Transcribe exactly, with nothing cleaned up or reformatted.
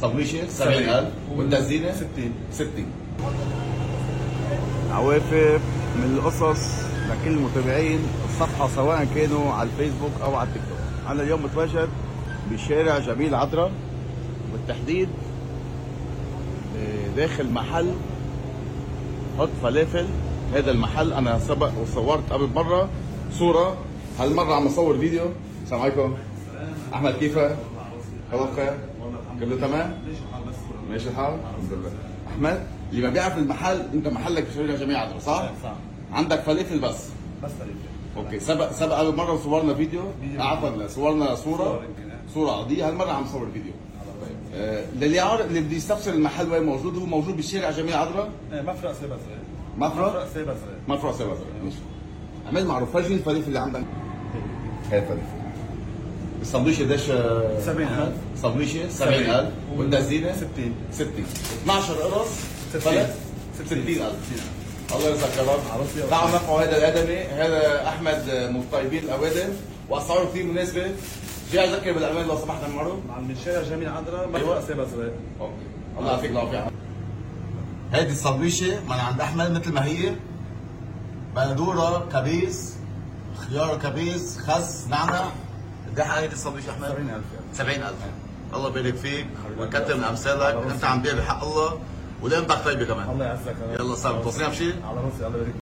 الصبليشه سبعين ألف والتزيينه ستين ستين. عوافر من القصص لكل المتابعين الصفحة سواء كانوا على الفيسبوك أو على التيك توك. أنا اليوم متواجد بشارع جميل عطرة، بالتحديد داخل محل حط فلافل. هذا المحل أنا سبق وصورت قبل مرة صورة، هالمرة عم أصور فيديو. السلام عليكم. أحمد كيفك؟ كله بخير؟ كله تمام؟ ماشي الحال؟ الحمد لله. أحمد اللي ما بيعرف المحل، أنت محلك بشارع جميل عطرة صح؟ صح. عندك فلافل بس؟ بس فلافل. اوكي. سبق سبق قبل مره صورنا فيديو، عفوا صورنا صوره صوره عاديه، هالمره عم نصور فيديو. طيب آه للي عارف اللي بده يستفسر المحل وين موجود، هو موجود بالشارع جميل عطرة، مفرق سيبزرق. مفرق سيبزرق. مفرق سيبزرق. ماشي. عمل معروف، فرجيني الفلافل اللي عندك. هاي الفلافل. السندويشه قديش؟ سبعين ألف. السندويشه سبعين ألف والتزيينه ستين ستين. اثناشر قرص فلت ستين ألف. الله يرزقك يا رب. تعالوا نرفعوا هذا الادمي، هذا احمد من طيبين الاوادم واسعاره كثير مناسبه. جاي اذكر بالامان لو سمحت عمرو. من شارع جميل عطرة مفرق سيبزرق. اوكي. الله يعطيك العافيه. هيدي الصبيشه من عند احمد مثل ما هي، بندوره، كبيس، خيار كبيس، خس، نعنع. قد ايه هيدي الصبيشه احمد؟ سبعين ألف. سبعين ألف. الله يبارك فيك ويكثر من امثالك، انت عم تبيع بحق الله ولقيمتك طيبه كمان. الله يعزك. يلا صار توصينا بشيء؟ على راسي. الله يبارك.